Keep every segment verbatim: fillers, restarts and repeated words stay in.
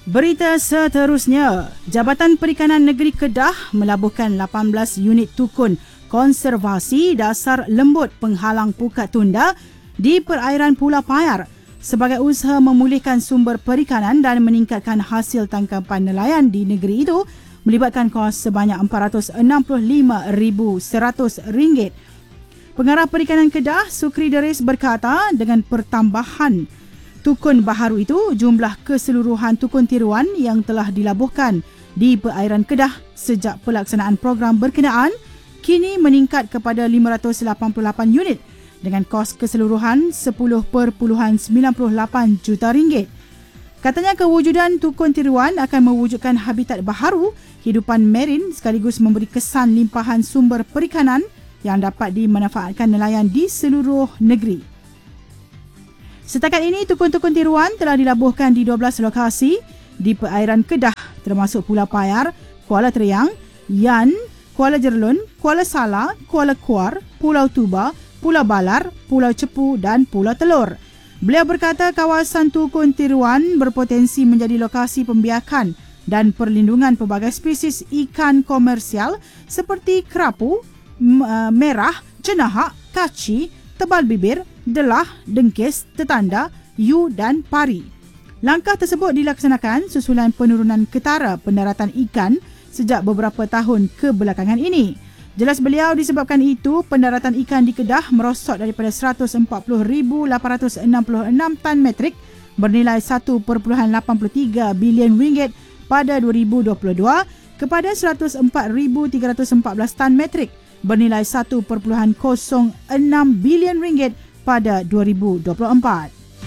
Berita seterusnya, Jabatan Perikanan Negeri Kedah melabuhkan lapan belas unit tukun konservasi dasar lembut penghalang pukat tunda di perairan Pulau Payar sebagai usaha memulihkan sumber perikanan dan meningkatkan hasil tangkapan nelayan di negeri itu melibatkan kos sebanyak empat ratus enam puluh lima ribu seratus ringgit. Pengarah Perikanan Kedah, Sukri Deris berkata, dengan pertambahan tukun baharu itu, jumlah keseluruhan tukun tiruan yang telah dilabuhkan di perairan Kedah sejak pelaksanaan program berkenaan kini meningkat kepada lima ratus lapan puluh lapan unit dengan kos keseluruhan sepuluh perpuluhan sembilan lapan juta ringgit. Katanya kewujudan tukun tiruan akan mewujudkan habitat baharu, hidupan marin sekaligus memberi kesan limpahan sumber perikanan yang dapat dimanfaatkan nelayan di seluruh negeri. Setakat ini, tukun-tukun tiruan telah dilabuhkan di dua belas lokasi di perairan Kedah termasuk Pulau Payar, Kuala Teriang, Yan, Kuala Jerlun, Kuala Sala, Kuala Kuar, Pulau Tuba, Pulau Balar, Pulau Cepu dan Pulau Telur. Beliau berkata kawasan tukun tiruan berpotensi menjadi lokasi pembiakan dan perlindungan pelbagai spesies ikan komersial seperti kerapu, merah, cenahak, kaci, tebal bibir, delah, dengkis, tetanda, yu dan pari. Langkah tersebut dilaksanakan susulan penurunan ketara pendaratan ikan sejak beberapa tahun kebelakangan ini. Jelas beliau, disebabkan itu pendaratan ikan di Kedah merosot daripada seratus empat puluh ribu lapan ratus enam puluh enam tan metrik bernilai satu perpuluhan lapan puluh tiga bilion ringgit pada dua ribu dua puluh dua kepada seratus empat ribu tiga ratus empat belas tan metrik bernilai satu perpuluhan kosong enam bilion ringgit pada dua ribu dua puluh empat.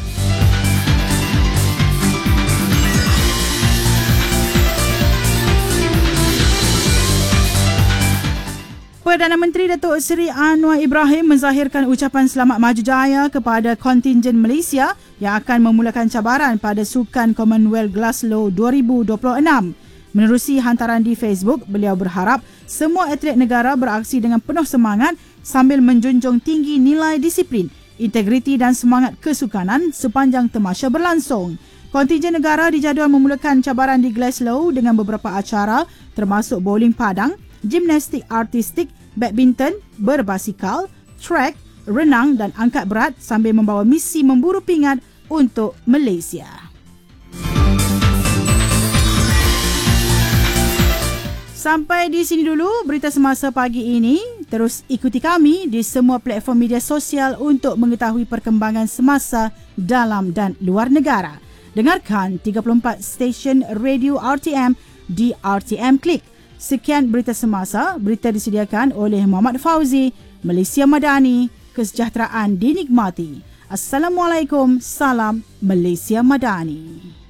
Perdana Menteri Datuk Seri Anwar Ibrahim menzahirkan ucapan selamat maju jaya kepada kontingen Malaysia yang akan memulakan cabaran pada Sukan Commonwealth Glasgow dua ribu dua puluh enam. Menerusi hantaran di Facebook, beliau berharap semua atlet negara beraksi dengan penuh semangat sambil menjunjung tinggi nilai disiplin, integriti dan semangat kesukanan sepanjang tamasya berlangsung. Kontingen negara dijadual memulakan cabaran di Glasgow dengan beberapa acara termasuk bowling padang, gimnastik artistik, badminton, berbasikal, trek, renang dan angkat berat sambil membawa misi memburu pingat untuk Malaysia. Sampai di sini dulu berita semasa pagi ini. Terus ikuti kami di semua platform media sosial untuk mengetahui perkembangan semasa dalam dan luar negara. Dengarkan tiga puluh empat stesen radio R T M di R T M Klik. Sekian berita semasa, berita disediakan oleh Muhammad Fauzi, Malaysia Madani, kesejahteraan dinikmati. Assalamualaikum, salam Malaysia Madani.